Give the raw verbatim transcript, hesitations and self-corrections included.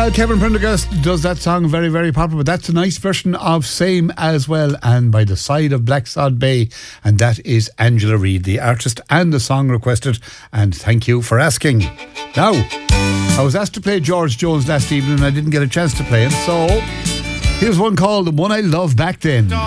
Well, Kevin Prendergast does that song very, very popular, but that's a nice version of Same as well, and By the Side of Blacksod Bay, and that is Angela Reid, the artist and the song requested, and thank you for asking. Now, I was asked to play George Jones last evening and I didn't get a chance to play him, so here's one called The One I Loved Back Then.